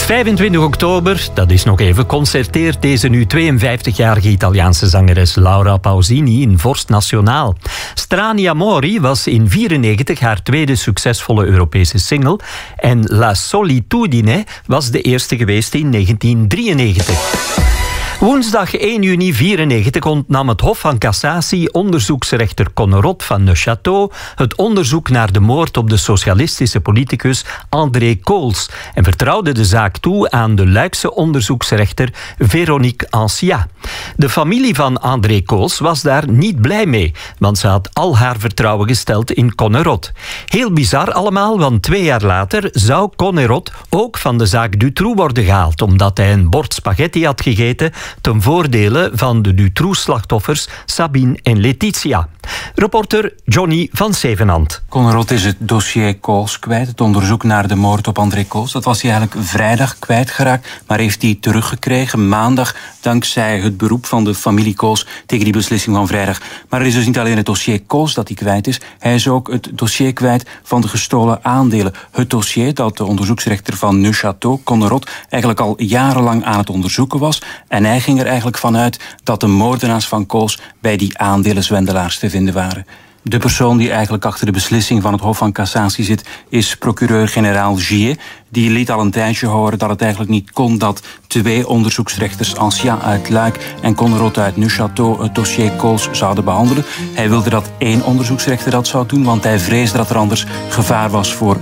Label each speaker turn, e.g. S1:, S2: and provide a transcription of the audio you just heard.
S1: Want 25 oktober, dat is nog even, concerteert deze nu 52-jarige Italiaanse zangeres Laura Pausini in Vorst Nationaal. Strani Amori was in 1994 haar tweede succesvolle Europese single en La Solitudine was de eerste geweest in 1993. Woensdag 1 juni 1994 ontnam het Hof van Cassatie onderzoeksrechter Connerot van Neuchâtel het onderzoek naar de moord op de socialistische politicus André Cols en vertrouwde de zaak toe aan de Luikse onderzoeksrechter Véronique Anciat. De familie van André Cols was daar niet blij mee, want ze had al haar vertrouwen gesteld in Connerot. Heel bizar allemaal, want 2 jaar later zou Connerot ook van de zaak Dutroux worden gehaald, omdat hij een bord spaghetti had gegeten ten voordele van de Dutroux-slachtoffers Sabine en Letitia. Reporter Johnny van Zevenand.
S2: Connerot is het dossier Cols kwijt, het onderzoek naar de moord op André Cols. Dat was hij eigenlijk vrijdag kwijtgeraakt, maar heeft hij teruggekregen maandag dankzij het beroep van de familie Cols tegen die beslissing van vrijdag. Maar er is dus niet alleen het dossier Cols dat hij kwijt is, hij is ook het dossier kwijt van de gestolen aandelen. Het dossier dat de onderzoeksrechter van Neuchâtel, Connerot, eigenlijk al jarenlang aan het onderzoeken was. En hij ging er eigenlijk vanuit dat de moordenaars van Cols bij die aandelenzwendelaars te vinden waren. De persoon die eigenlijk achter de beslissing van het Hof van Cassatie zit is procureur-generaal Gier. Die liet al een tijdje horen dat het eigenlijk niet kon dat 2 onderzoeksrechters, Anciat uit Luik en Connerot uit Neuchâtel, het dossier Cols zouden behandelen. Hij wilde dat 1 onderzoeksrechter dat zou doen, want hij vreesde dat er anders gevaar was voor